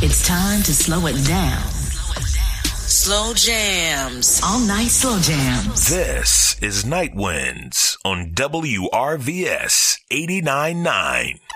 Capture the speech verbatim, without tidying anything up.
It's time to slow it down. Slow jams. All night slow jams. This is Night Winds on W R V S eighty-nine point nine.